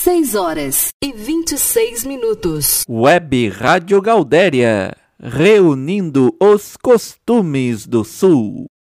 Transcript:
6h26. Web Rádio Gaudéria, reunindo os costumes do Sul.